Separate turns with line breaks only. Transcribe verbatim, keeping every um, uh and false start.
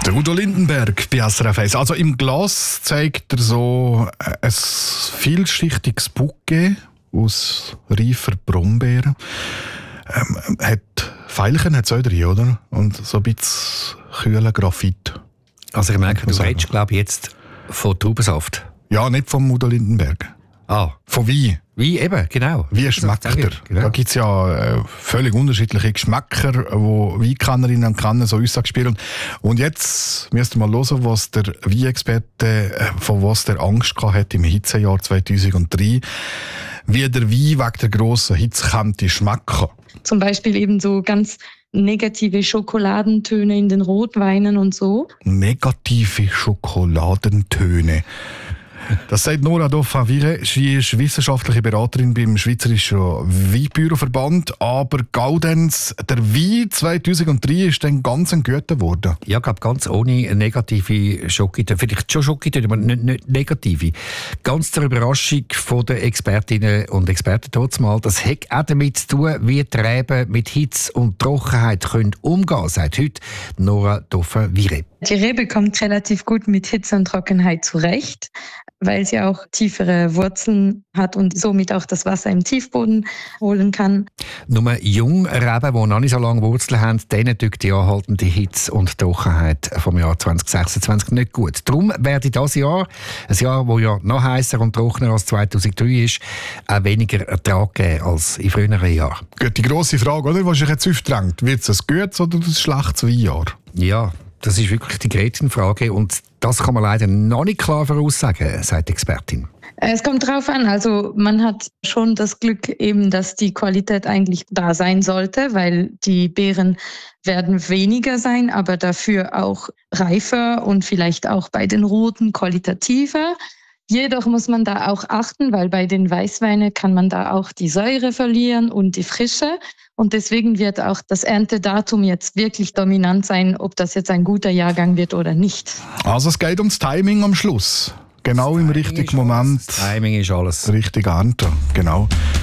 Der Udo Lindenberg bei S R F eins. Also im Glas zeigt er so ein vielschichtiges Bouquet aus reifer Brombeeren. Ähm, hat Veilchen hat es auch drin, oder? Und so ein bisschen kühlen Graphit.
Also ich merke, du redest, glaube ich, jetzt von Traubensaft.
Ja, nicht vom Udo Lindenberg.
Ah.
Von Wein.
Wein, eben, genau.
Wie schmeckt er? Genau. Da gibt es ja äh, völlig unterschiedliche Geschmäcker, wo Weinkennerinnen und Kenner so Aussagen spielen. Und jetzt müsst ihr mal hören, was der Weinexperte, äh, von was der Angst hatte im Hitzejahr zweitausenddrei, wie der Wein wegen der grossen Hitze könnte schmecken.
Zum Beispiel eben so ganz negative Schokoladentöne in den Rotweinen und so.
Negative Schokoladentöne. Das sagt Nora Dauphin-Vire. Sie ist wissenschaftliche Beraterin beim Schweizerischen Weinbüroverband. Aber Gaudenz, der Wein zweitausenddrei ist dann ganz ein guter geworden.
Ja, ich glaube, ganz ohne negative Schokitöne. Vielleicht schon Schokitöne, aber nicht, nicht negative. Ganz zur Überraschung der Expertinnen und Experten dort mal. Das hat auch damit zu tun, wie die Reben mit Hitze und Trockenheit können umgehen können, sagt heute Nora Dauphin-Vire.
Die Rebe kommt relativ gut mit Hitze und Trockenheit zurecht, weil sie auch tiefere Wurzeln hat und somit auch das Wasser im Tiefboden holen kann.
Nur junge Reben, die noch nicht so lange Wurzeln haben, denen tut die anhaltende Hitze und Trockenheit vom Jahr zwanzig sechsundzwanzig nicht gut. Darum werde dieses Jahr, ein Jahr, das ja noch heißer und trockener als zweitausenddrei ist, auch weniger Ertrag geben als in früheren Jahren.
Gut, die grosse Frage, oder, was sich jetzt aufdrängt, wird es ein gutes oder ein schlechtes Weinjahr?
Ja, das ist wirklich die Gretchenfrage und das kann man leider noch nicht klar voraussagen, sagt die Expertin.
Es kommt drauf an, also man hat schon das Glück eben, dass die Qualität eigentlich da sein sollte, weil die Beeren werden weniger sein, aber dafür auch reifer und vielleicht auch bei den Roten qualitativer. Jedoch muss man da auch achten, weil bei den Weißweinen kann man da auch die Säure verlieren und die Frische. Und deswegen wird auch das Erntedatum jetzt wirklich dominant sein, ob das jetzt ein guter Jahrgang wird oder nicht.
Also es geht ums Timing am Schluss. Genau im richtigen Moment.
Timing ist alles.
Richtig ernten, genau.